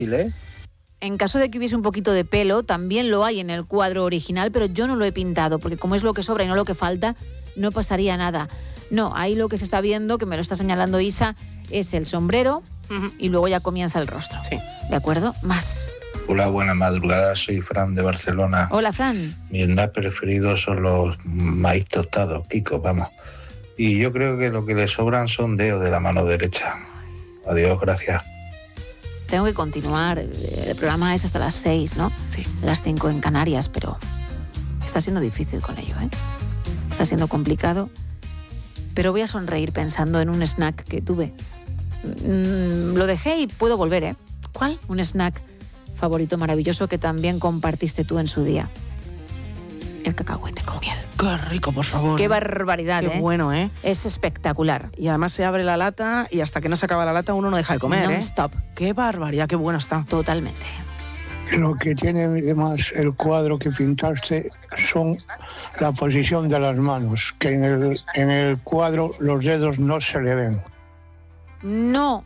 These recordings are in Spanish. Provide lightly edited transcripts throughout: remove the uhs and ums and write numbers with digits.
¿eh? En caso de que hubiese un poquito de pelo, también lo hay en el cuadro original, pero yo no lo he pintado, porque como es lo que sobra y no lo que falta, no pasaría nada. No, ahí lo que se está viendo, que me lo está señalando Isa, es el sombrero y luego ya comienza el rostro. Sí. ¿De acuerdo? Más. Hola, buena madrugada, soy Fran de Barcelona. Hola, Fran. Mi snack preferido son los maíz tostados, Kiko, vamos. Y yo creo que lo que le sobran son dedos de la mano derecha. Adiós, gracias. Tengo que continuar. El programa es hasta las 6, ¿no? Sí. Las 5 en Canarias, pero está siendo difícil con ello, ¿eh? Está siendo complicado. Pero voy a sonreír pensando en un snack que tuve. Lo dejé y puedo volver, ¿eh? ¿Cuál? Un snack favorito maravilloso que también compartiste tú en su día. El cacahuete con miel. Qué rico, por favor. Qué barbaridad, Qué ¿eh? bueno, ¿eh? Es espectacular. Y además se abre la lata y hasta que no se acaba la lata uno no deja de comer, ¿eh? Non-stop. Qué barbaridad, qué bueno está. Totalmente. Lo que tiene además el cuadro que pintaste son la posición de las manos, que en el cuadro los dedos no se le ven. No.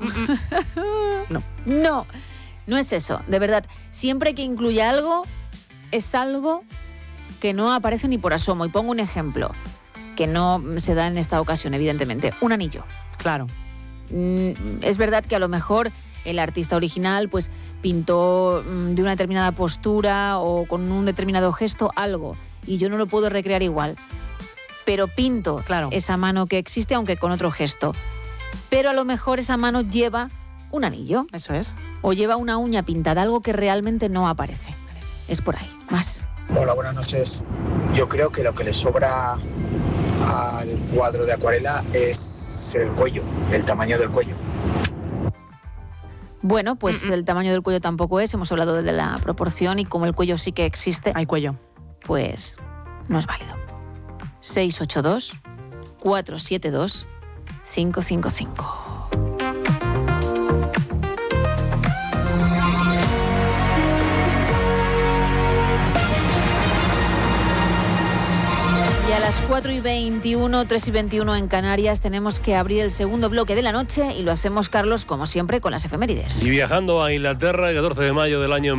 No. No es eso, de verdad. Siempre que incluya algo, es algo que no aparece ni por asomo. Y pongo un ejemplo, que no se da en esta ocasión, evidentemente. Un anillo. Claro. Es verdad que a lo mejor el artista original pues pintó de una determinada postura o con un determinado gesto algo, y yo no lo puedo recrear igual. Pero pinto esa mano que existe, aunque con otro gesto. Pero a lo mejor esa mano lleva un anillo. Eso es. O lleva una uña pintada, algo que realmente no aparece. Es por ahí. Más. Hola, buenas noches. Yo creo que lo que le sobra al cuadro de acuarela es el cuello, el tamaño del cuello. Bueno, pues el tamaño del cuello tampoco es. Hemos hablado de la proporción y como el cuello sí que existe. Hay cuello. Pues no es válido. 682 472 555. Y a las 4:21, 3:21 en Canarias tenemos que abrir el segundo bloque de la noche y lo hacemos, Carlos, como siempre, con las efemérides. Y viajando a Inglaterra, el 14 de mayo del año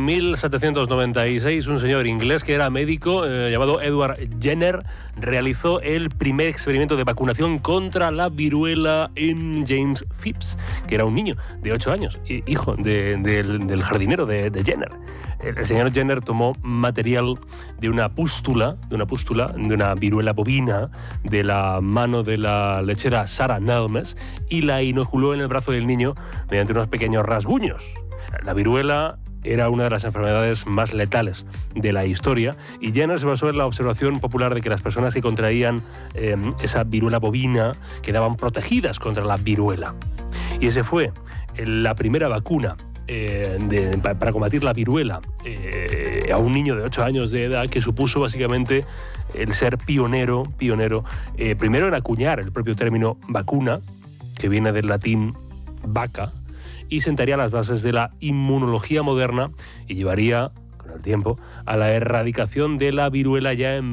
1796, un señor inglés que era médico llamado Edward Jenner realizó el primer experimento de vacunación contra la viruela en James Phipps, que era un niño de 8 años, hijo del jardinero de Jenner. El señor Jenner tomó material de una pústula, de una viruela bovina, de la mano de la lechera Sarah Nelmes, y la inoculó en el brazo del niño mediante unos pequeños rasguños. La viruela era una de las enfermedades más letales de la historia, y Jenner se basó en la observación popular de que las personas que contraían esa viruela bovina quedaban protegidas contra la viruela. Y ese fue la primera vacuna para combatir la viruela a un niño de 8 años de edad, que supuso básicamente el ser pionero, primero en acuñar el propio término vacuna, que viene del latín vaca, y sentaría las bases de la inmunología moderna y llevaría, con el tiempo, a la erradicación de la viruela ya en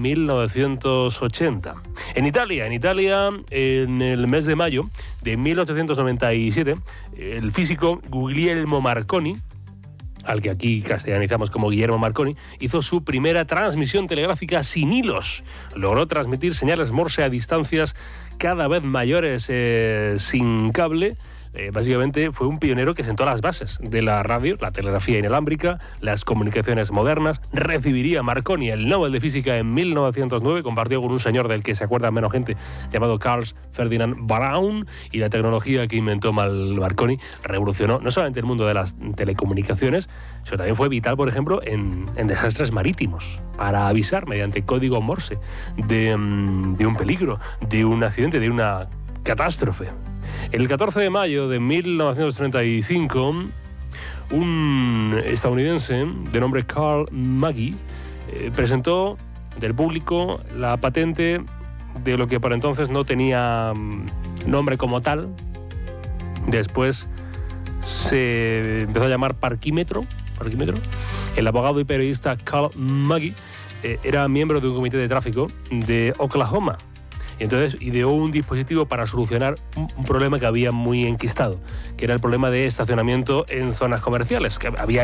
1980. En Italia, en el mes de mayo de 1897, el físico Guglielmo Marconi, al que aquí castellanizamos como Guillermo Marconi, hizo su primera transmisión telegráfica sin hilos. Logró transmitir señales Morse a distancias cada vez mayores sin cable. Básicamente fue un pionero que sentó las bases de la radio, la telegrafía inalámbrica, las comunicaciones modernas. Recibiría Marconi el Nobel de Física en 1909, compartió con un señor del que se acuerda menos gente, llamado Carl Ferdinand Braun, y la tecnología que inventó Marconi revolucionó no solamente el mundo de las telecomunicaciones, sino también fue vital, por ejemplo, en desastres marítimos, para avisar mediante código Morse de un peligro, de un accidente, de una catástrofe. El 14 de mayo de 1935, un estadounidense de nombre Carl Magee presentó del público la patente de lo que por entonces no tenía nombre como tal. Después se empezó a llamar parquímetro. El abogado y periodista Carl Magee era miembro de un comité de tráfico de Oklahoma. Y entonces ideó un dispositivo para solucionar un problema que había muy enquistado, que era el problema de estacionamiento en zonas comerciales, que había